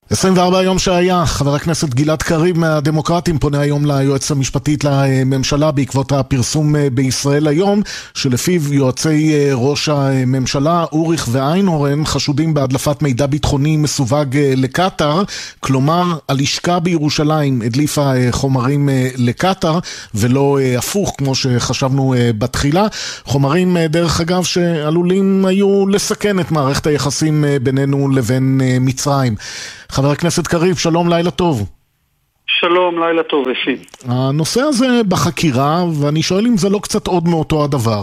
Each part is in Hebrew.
24 יום שהיה, חבר הכנסת גלעד קריב מהדמוקרטים פונה היום ליועצת המשפטית לממשלה בעקבות הפרסום בישראל היום, שלפיו יועצי ראש הממשלה אוריך ואיינהורן חשודים בהדלפת מידע ביטחוני מסווג לקטר, כלומר הלשכה בירושלים הדליפה חומרים לקטר ולא הפוך כמו שחשבנו בתחילה, חומרים דרך אגב שעלולים היו לסכן את מערכת היחסים בינינו לבין מצרים. חבר הכנסת קריב, שלום, לילה טוב. שלום, לילה טוב, אפי. הנושא הזה בחקירה, ואני שואל אם זה לא קצת עוד מאותו הדבר.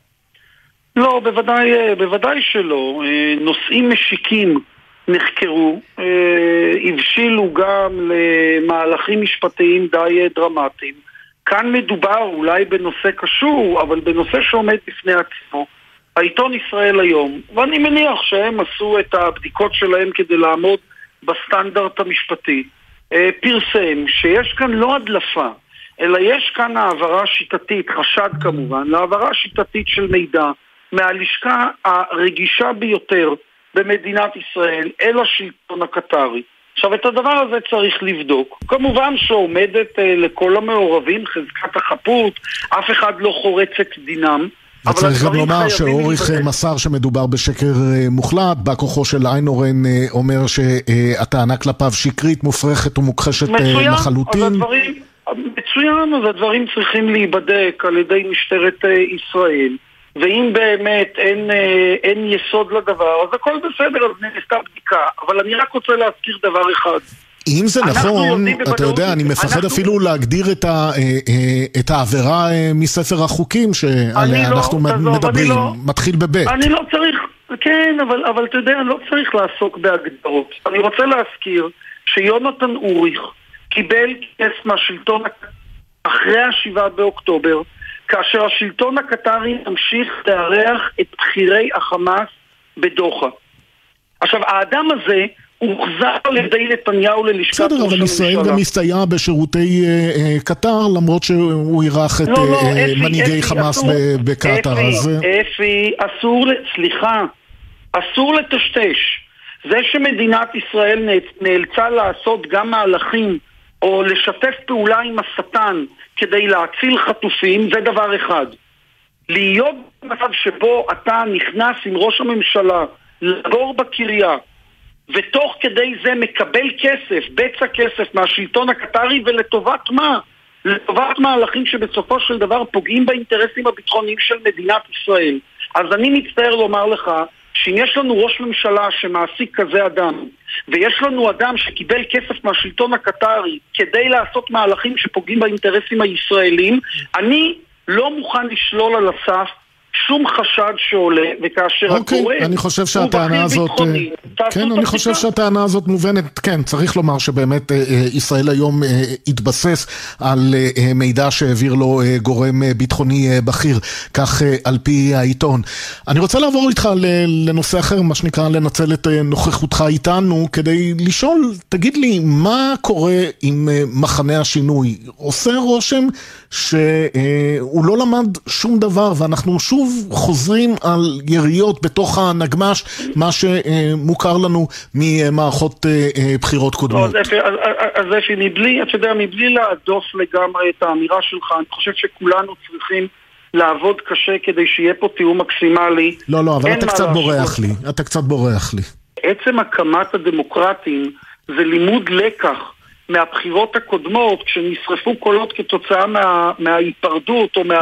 לא, בוודאי שלא. נושאים משיקים נחקרו, הבשילו גם למהלכים משפטיים די דרמטיים. כאן מדובר אולי בנושא קשור, אבל בנושא שעומד בפני עצמו. העיתון ישראל היום, ואני מניח שהם עשו את הבדיקות שלהם כדי לעמוד בסטנדרט המשפטי, פרסם שיש כאן לא הדלפה, אלא יש כאן העברה שיטתית, חשד כמובן, להעברה שיטתית של מידע מהלשכה הרגישה ביותר במדינת ישראל אל השלטון הקטרי. עכשיו, את הדבר הזה צריך לבדוק. כמובן שעומדת לכל המעורבים חזקת החפות, אף אחד לא חורץ את דינם, וצריך גם לומר שאוריך מסר שמדובר בשקר מוחלט, בא כוחו של איינהורן אומר שהטענה כלפיו שקרית, מופרכת ומוכחשת לחלוטין. מצוין, אז הדברים צריכים להיבדק על ידי משטרת ישראל, ואם באמת אין יסוד לדבר, אז הכל בסדר, אז נעשתה בדיקה, אבל אני רק רוצה להזכיר דבר אחד. אם זה נכון, אתה יודע, אני מפחד אפילו להגדיר את העבירה מספר החוקים שעליה אנחנו מדברים, מתחיל בבית. אני לא צריך, כן, אבל אתה יודע, לא צריך לעסוק בהגדרות. אני רוצה להזכיר שיונתן אוריך קיבל כס מהשלטון אחרי 7 באוקטובר, כאשר השלטון הקטרי המשיך לארח את בכירי החמאס בדוחה. עכשיו, האדם הזה הוחזר על ידי נתניהו ללשכת ראש הממשלה. בסדר, אבל ישראל גם הסתייע בשירותי קטר, למרות שהוא אירח את מנהיגי חמאס בקטר. אפי, אסור לטשטש. זה שמדינת ישראל נאלצה לעשות גם מהלכים, או לשתף פעולה עם השטן, כדי להציל חטופים, זה דבר אחד. להיות במצב שבו אתה נכנס עם ראש הממשלה, לגור בקריה, ותוך כדי זה מקבל כסף, בצע כסף מהשלטון הקטרי, ולטובת מה? לטובת מהלכים שבסופו של דבר פוגעים באינטרסים הביטחוניים של מדינת ישראל. אז אני מצטער לומר לך, שאם יש לנו ראש ממשלה שמעסיק כזה אדם, ויש לנו אדם שקיבל כסף מהשלטון הקטרי כדי לעשות מהלכים שפוגעים באינטרסים הישראלים, אני לא מוכן לשלול על הסף שום חשד שעולה, וכאשר הקורא אני חושב שהטענה הזאת כן, אני חושב שהטענה הזאת מובנת. כן, צריך לומר שבאמת ישראל היום התבסס על מידע שהעביר לו גורם ביטחוני בכיר, כך על פי העיתון. אני רוצה לעבור איתך לנושא אחר, מה שנקרא לנצל את נוכחותך איתנו כדי לשאול, תגיד לי, מה קורה עם מחנה השינוי? עושה רושם שהוא לא למד שום דבר, ואנחנו שוב חוזרים על יריות בתוך הנגמש, מה שמוכר לנו ממערכות בחירות קודמות. אז אפי, מבלי להדוף לגמרי את האמירה שלך, אני חושב שכולנו צריכים לעבוד קשה כדי שיהיה פה תיאום מקסימלי. לא, אבל אתה קצת בורח לי. עצם הקמת הדמוקרטים זה לימוד לקח מהבחירות הקודמות, כשנשרפו קולות כתוצאה מההיפרדות או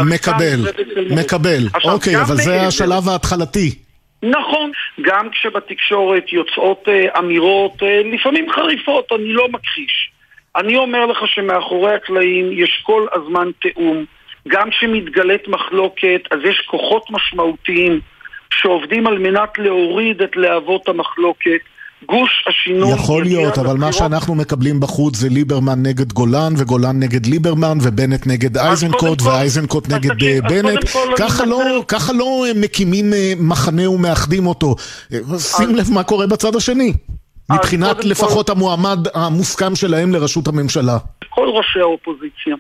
מקבל. אוקיי, אבל זה השלב ההתחלתי. נכון, גם כשבתקשורת יוצאות אמירות לפעמים חריפות, אני לא מכחיש. אני אומר לך שמאחורי הקלעים יש כל הזמן תיאום. גם כשמתגלית מחלוקת, אז יש כוחות משמעותיים שעובדים על מנת להוריד את להבות המחלוקת. גוש השינוי יכול להיות, אבל מה שאנחנו מקבלים בחוץ זה ליברמן נגד גולן, וגולן נגד ליברמן, ובנט נגד אייזנקוט, ואייזנקוט נגד בנט. ככה לא מקימים מחנה ומאחדים אותו. שים לב מה קורה בצד השני, מבחינת לפחות המועמד המוסכם שלהם לראשות הממשלה. כל ראשי האופוזיציה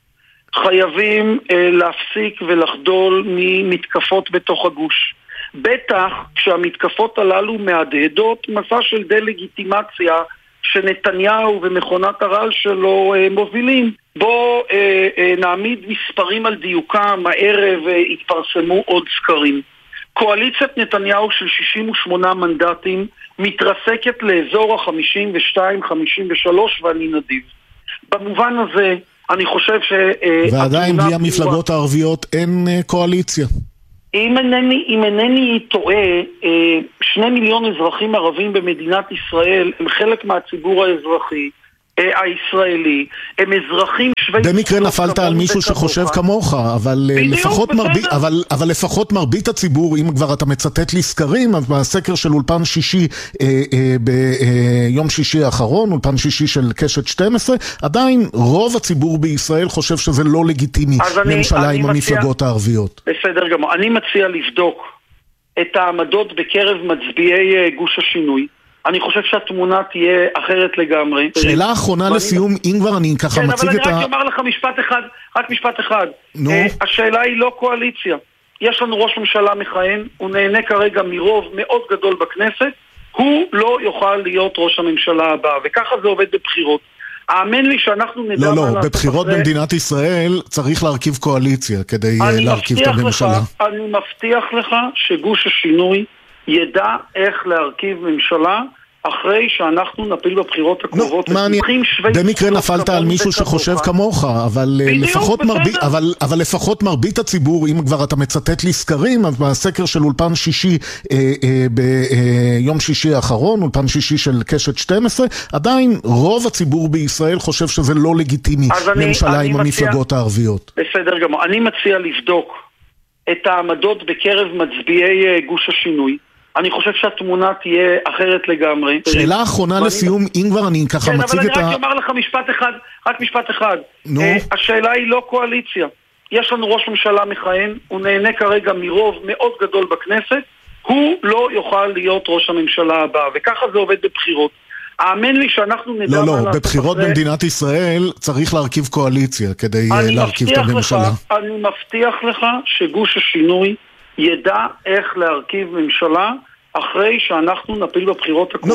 חייבים להפסיק ולחדול ממתקפות בתוך הגוש. בטח כשהמתקפות הללו מהדהדות מסע של דה-לגיטימציה שנתניהו ומכונת הרעל שלו מובילים, בוא נעמיד מספרים על דיוקם, הערב התפרסמו עוד סקרים. קואליציית נתניהו של 68 מנדטים מתרסקת לאזור ה-52-53 ואני נדיב. במובן הזה אני חושב ועדיין בלי המפלגות הערביות אין קואליציה. אם אינני טועה, 2 מיליון אזרחים ערבים במדינת ישראל הם חלק מהציבור האזרחי הישראלי, הם אזרחים שווי... במקרה נפלת על מישהו שחושב כמוך, אבל לפחות מרבית הציבור, אם כבר אתה מצטט לי סקרים, בסקר של אולפן שישי ביום שישי האחרון, אולפן שישי של קשת 12, עדיין רוב הציבור בישראל חושב שזה לא לגיטימי, ממשלה עם המפלגות הערביות. בסדר גמור, אני מציע לבדוק את העמדות בקרב מצביעי גוש השינוי. אני חושב שהתמונה תהיה אחרת לגמרי. שאלה אחרונה לסיום, אם כבר אני ככה מציג את ה... אבל אני רק אומר לך משפט אחד. השאלה היא לא קואליציה. יש לנו ראש ממשלה מכהן, הוא נהנה כרגע מרוב מאוד גדול בכנסת, הוא לא יוכל להיות ראש הממשלה הבא, וככה זה עובד בבחירות. האמן לי שאנחנו נדע... לא, בבחירות במדינת ישראל צריך להרכיב קואליציה כדי להרכיב את הממשלה. אני מבטיח לך שגוש השינוי ידע איך להרכיב ממשלה אחרי שאנחנו נפיל בבחירות הקרובות. במקרה נפלת על מישהו שחושב כמוך, אבל לפחות מרבית הציבור, אם כבר אתה מצטט לי סקרים, בסקר של אולפן שישי ביום שישי האחרון, אולפן שישי של קשת 12, עדיין רוב הציבור בישראל חושב שזה לא לגיטימי, ממשלה עם המפלגות הערביות. בסדר גמור, אני מציע לבדוק את העמדות בקרב מצביעי גוש השינוי. אני חושב שהתמונה תהיה אחרת לגמרי. שאלה אחרונה לסיום, אם כבר אני ככה מציג את ה... אבל אני רק אומר לך משפט אחד. השאלה היא לא קואליציה. יש לנו ראש ממשלה מכהן, הוא נהנה כרגע מרוב מאוד גדול בכנסת, הוא לא יוכל להיות ראש הממשלה הבא, וככה זה עובד בבחירות. האמן לי שאנחנו נדע... לא, בבחירות במדינת ישראל צריך להרכיב קואליציה כדי להרכיב את הממשלה. אני מבטיח לך שגוש השינוי ידע איך להרכיב ממשלה אחרי שאנחנו נפיל בבחירות הקרובות.